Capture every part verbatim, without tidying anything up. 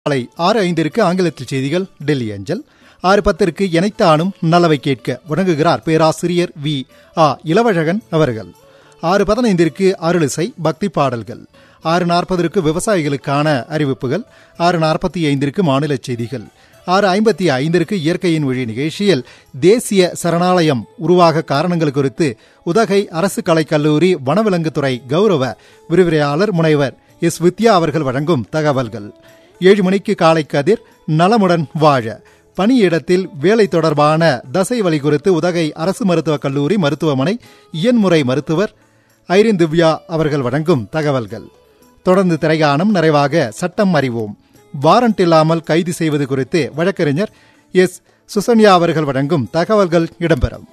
காலை ஆறு ஐந்திற்கு ஆங்கிலத்தில் செய்திகள் டெல்லி அஞ்சல். ஆறு பத்திற்கு எனைத்தானும் நல்லவை கேட்க வழங்குகிறார் பேராசிரியர் வி ஆ இளவழகன் அவர்கள். ஆறு பதினைந்திற்கு அருளிசை பக்தி பாடல்கள். ஆறு நாற்பதற்கு விவசாயிகளுக்கான அறிவிப்புகள். ஆறு நாற்பத்தி ஐந்திற்கு மாநில செய்திகள். ஆறு ஐம்பத்தி ஐந்திற்கு இயற்கையின் வழி நிகழ்ச்சியில் தேசிய சரணாலயம் உருவாக காரணங்கள் குறித்து உதகை அரசு கலைக்கல்லூரி வனவிலங்குத்துறை கௌரவ விரிவுரையாளர் முனைவர் எஸ் வித்யா அவர்கள் வழங்கும் தகவல்கள். ஏழு மணிக்கு காலை கதிர் நலமுடன் வாழ பணியிடத்தில் வேலை தொடர்பான தசை வலி குறித்து உதகை அரசு மருத்துவக் கல்லூரி மருத்துவமனை இயன்முறை மருத்துவர் ஐரின் திவ்யா அவர்கள் வழங்கும் தகவல்கள். தொடர்ந்து திரைகாணம், நிறைவாக சட்டம் அறிவோம். வாரண்ட் இல்லாமல் கைது செய்வது குறித்து வழக்கறிஞர் எஸ் சுசன்யா அவர்கள் வழங்கும் தகவல்கள் இடம்பெறும்.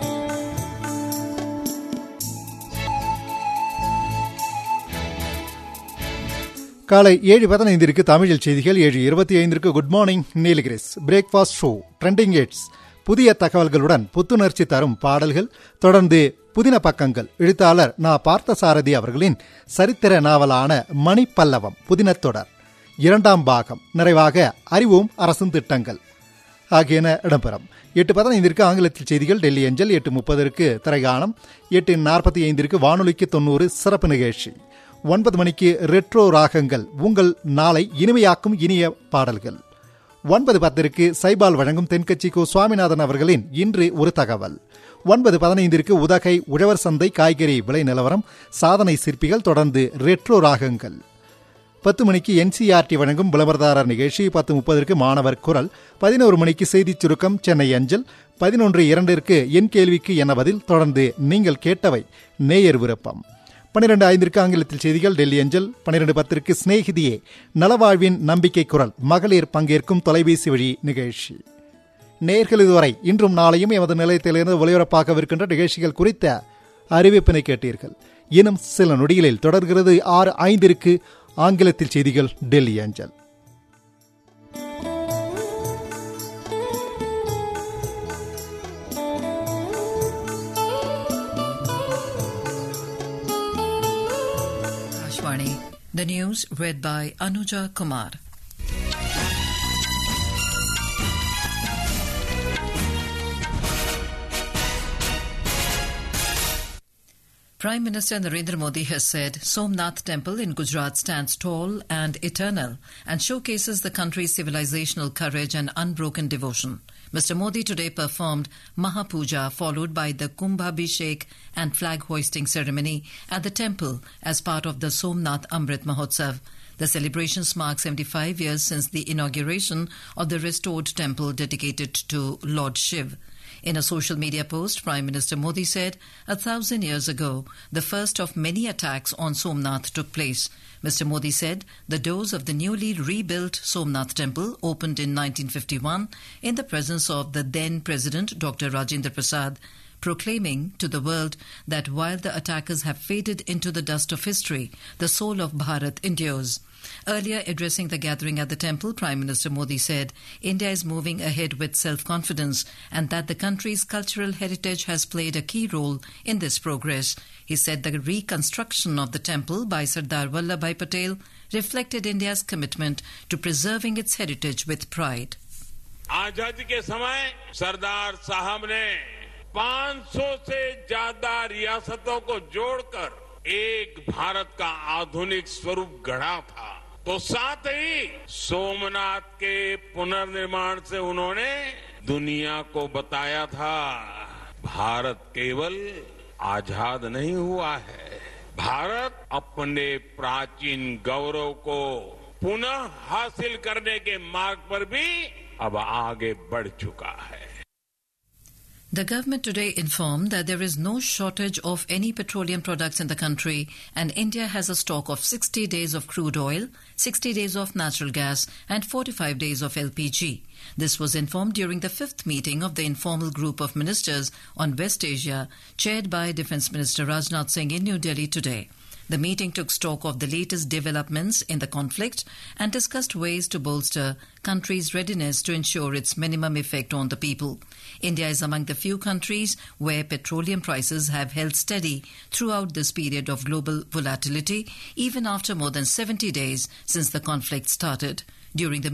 காலை ஏழு பதினைந்திற்கு தமிழில் செய்திகள். ஏழு இருபத்தி ஐந்திற்கு good morning Nilgiris breakfast show trending hits புதிய தகவல்களுடன் புத்துணர்ச்சி தரும் பாடல்கள். தொடர்ந்து புதின பக்கங்கள் எழுத்தாளர் நா பார்த்தசாரதி அவர்களின் சரித்திர நாவலான மணிப்பல்லவம் புதினத்தொடர் இரண்டாம் பாகம். நிறைவாக அறிவோம் அரசின் திட்டங்கள் ஆகியன இடம்பெறும். எட்டு பதினைந்திற்கு ஆங்கிலத்தில் செய்திகள் டெல்லி அஞ்சல். எட்டு முப்பதற்கு திரைகாணம். எட்டு நாற்பத்தி ஐந்திற்கு வானொலிக்கு தொன்னூறு சிறப்பு நிகழ்ச்சி. ஒன்பது மணிக்கு ரெட்ரோ ராகங்கள் உங்கள் நாளை இனிமையாக்கும் இனிய பாடல்கள். ஒன்பது பத்திற்கு சைபால் வழங்கும் தென்கட்சி கோ சுவாமிநாதன் அவர்களின் இன்று ஒரு தகவல். ஒன்பது பதினைந்திற்கு உதகை உழவர் சந்தை காய்கறி விலை நிலவரம் சாதனை சிற்பிகள். தொடர்ந்து ரெட்ரோ ராகங்கள். பத்து மணிக்கு என்சிஆர்டி வழங்கும் விளம்பரதாரர் நிகழ்ச்சி. பத்து முப்பதற்கு மாணவர் குரல். பதினோரு மணிக்கு செய்திச் சுருக்கம் சென்னை அஞ்சல். பதினொன்று இரண்டிற்கு என் கேள்விக்கு என்ன பதில். தொடர்ந்து நீங்கள் கேட்டவை நேயர் விருப்பம். பன்னிரண்டு ஐந்திற்கு ஆங்கிலத்தில் செய்திகள் டெல்லி அஞ்சல். பன்னிரண்டு பத்திற்கு ஸ்நேகிதியே நலவாழ்வின் நம்பிக்கை குரல் மகளிர் பங்கேற்கும் தொலைபேசி வழி நிகழ்ச்சி. நேயர்கள் இதுவரை இன்றும் நாளையும் எமது நிலையத்திலிருந்து ஒலிபரப்பாகவிருக்கின்ற நிகழ்ச்சிகள் குறித்த அறிவிப்பினை கேட்டீர்கள். இன்னும் சில நொடிகளில் தொடர்கிறது ஆறு ஐந்திற்கு ஆங்கிலத்தில் செய்திகள் டெல்லி அஞ்சல். The news read by Anuja Kumar. Prime Minister Narendra Modi has said Somnath Temple in Gujarat stands tall and eternal and showcases the country's civilizational courage and unbroken devotion. Mister Modi today performed Mahapuja followed by the Kumbhabhishek and flag-hoisting ceremony at the temple as part of the Somnath Amrit Mahotsav. The celebrations mark seventy-five years since the inauguration of the restored temple dedicated to Lord Shiv. In a social media post, Prime Minister Modi said, a thousand years ago, the first of many attacks on Somnath took place. Mister Modi said the doors of the newly rebuilt Somnath Temple opened in nineteen fifty-one in the presence of the then President Doctor Rajendra Prasad, proclaiming to the world that while the attackers have faded into the dust of history, the soul of Bharat endures. Earlier addressing the gathering at the temple, Prime Minister Modi said India is moving ahead with self-confidence and that the country's cultural heritage has played a key role in this progress. He said the reconstruction of the temple by Sardar Vallabhbhai Patel reflected India's commitment to preserving its heritage with pride. आजादी के समय सरदार साहब ने पाँच सौ से ज्यादा रियासतों को जोड़कर एक भारत का आधुनिक स्वरूप गढ़ा था. तो साथ ही सोमनाथ के पुनर्निर्माण से उन्होंने दुनिया को बताया था भारत केवल आजाद नहीं हुआ है, भारत अपने प्राचीन गौरव को पुनः हासिल करने के मार्ग पर भी अब आगे बढ़ चुका है. The government today informed that there is no shortage of any petroleum products in the country and India has a stock of sixty days of crude oil, sixty days of natural gas and forty-five days of L P G. This was informed during the fifth meeting of the informal group of ministers on West Asia chaired by Defence Minister Rajnath Singh in New Delhi today. The meeting took stock of the latest developments in the conflict and discussed ways to bolster country's readiness to ensure its minimum effect on the people. India is among the few countries where petroleum prices have held steady throughout this period of global volatility, even after more than seventy days since the conflict started. During the